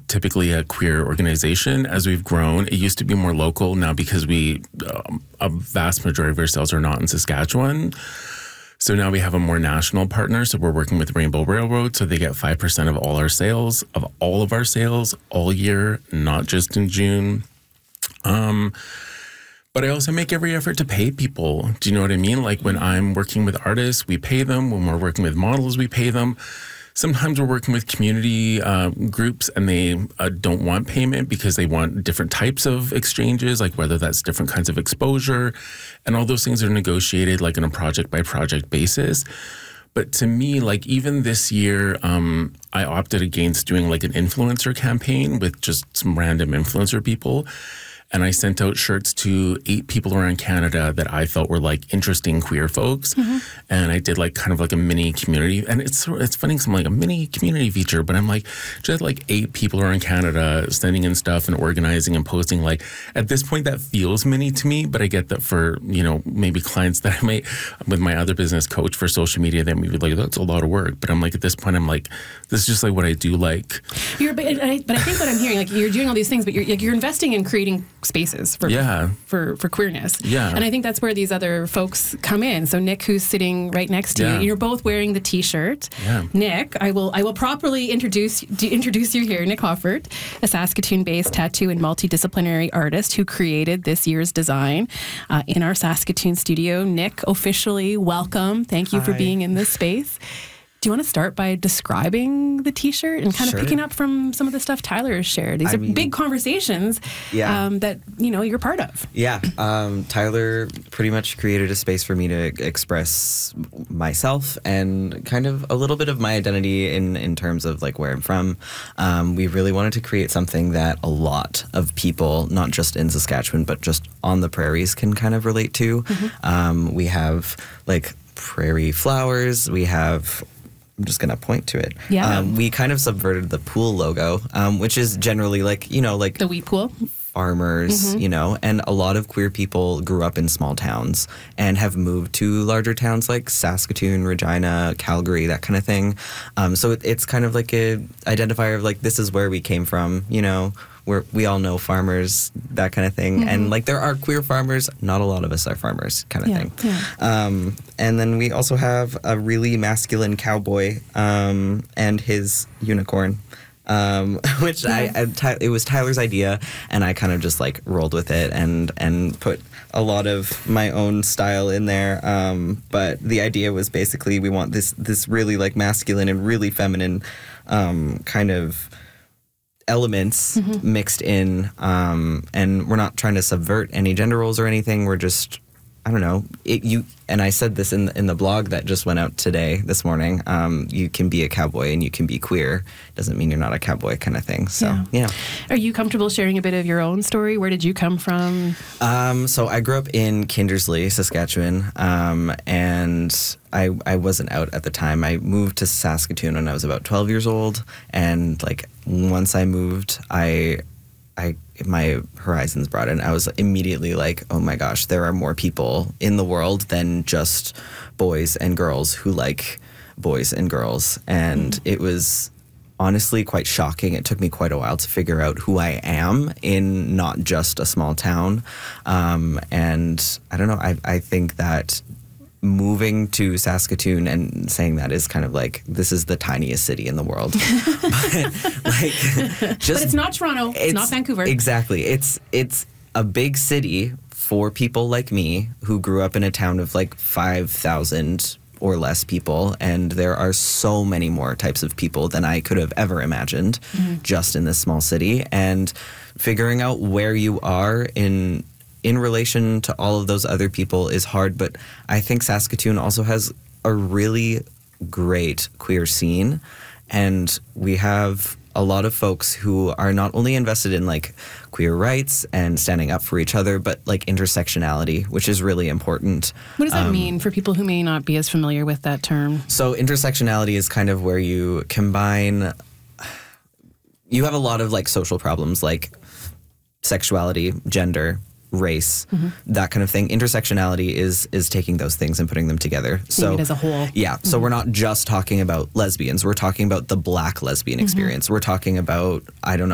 typically a queer organization. As we've grown, it used to be more local. Now, because a vast majority of our sales are not in Saskatchewan, so now we have a more national partner. So we're working with Rainbow Railroad, so they get 5% of all of our sales all year, not just in June. But I also make every effort to pay people. Do you know what I mean? Like when I'm working with artists, we pay them. When we're working with models, we pay them. Sometimes we're working with community groups and they don't want payment because they want different types of exchanges, like whether that's different kinds of exposure. And all those things are negotiated like on a project by project basis. But to me, like even this year, I opted against doing like an influencer campaign with just some random influencer people. And I sent out shirts to 8 people around Canada that I felt were like interesting queer folks. Mm-hmm. And I did like kind of like a mini community. And it's funny because I'm like a mini community feature, but I'm like just like 8 people around Canada sending in stuff and organizing and posting. Like at this point that feels mini to me, but I get that for, maybe clients that I might with my other business Coach for social media, that maybe like that's a lot of work. But I'm like at this point, I'm like, this is just like what I do like. But I think what I'm hearing, like you're doing all these things, but you're investing in creating spaces for queerness. Yeah. And I think that's where these other folks come in. So Nick, who's sitting right next to you, you're both wearing the T-shirt. Yeah. Nick, I will properly introduce you here. Nick Hoffert, a Saskatoon-based tattoo and multidisciplinary artist who created this year's design in our Saskatoon studio. Nick, officially welcome. Thank you for being in this space. Do you want to start by describing the T-shirt and kind of picking up from some of the stuff Tyler has shared? These are big conversations that, you're part of. Yeah. Tyler pretty much created a space for me to express myself and kind of a little bit of my identity in terms of like where I'm from. We really wanted to create something that a lot of people, not just in Saskatchewan, but just on the prairies can kind of relate to. Mm-hmm. We have like prairie flowers. We have... I'm just going to point to it. Yeah. We kind of subverted the pool logo, which is generally like, like... The wheat pool? Farmers, and a lot of queer people grew up in small towns and have moved to larger towns like Saskatoon, Regina, Calgary, that kind of thing. So it's kind of like a identifier of like, this is where we came from, where we all know farmers, that kind of thing. Mm-hmm. And like there are queer farmers, not a lot of us are farmers kind of thing. Yeah. And then we also have a really masculine cowboy and his unicorn. Which it was Tyler's idea, and I kind of just like rolled with it and put a lot of my own style in there. But the idea was basically we want this really like masculine and really feminine kind of elements mixed in, and we're not trying to subvert any gender roles or anything. We're just, I don't know. And I said this in the blog that just went out this morning. You can be a cowboy and you can be queer. Doesn't mean you're not a cowboy, kind of thing. So yeah. Are you comfortable sharing a bit of your own story? Where did you come from? So I grew up in Kindersley, Saskatchewan, and I wasn't out at the time. I moved to Saskatoon when I was about 12 years old, and like once I moved, my horizons broadened. I was immediately like, oh my gosh, there are more people in the world than just boys and girls who like boys and girls. And it was honestly quite shocking. It took me quite a while to figure out who I am in not just a small town. And I don't know, I think that moving to Saskatoon and saying that is kind of like, this is the tiniest city in the world. But it's not Toronto. It's not Vancouver. Exactly. It's a big city for people like me who grew up in a town of like 5,000 or less people. And there are so many more types of people than I could have ever imagined just in this small city. And figuring out where you are in relation to all of those other people is hard, but I think Saskatoon also has a really great queer scene, and we have a lot of folks who are not only invested in like queer rights and standing up for each other, but like intersectionality, which is really important. What does that mean for people who may not be as familiar with that term? So intersectionality is kind of where you combine, you have a lot of like social problems like sexuality, gender, race, that kind of thing. Intersectionality is taking those things and putting them together. So it as a whole. Yeah. So we're not just talking about lesbians. We're talking about the Black lesbian experience. We're talking about, I don't know,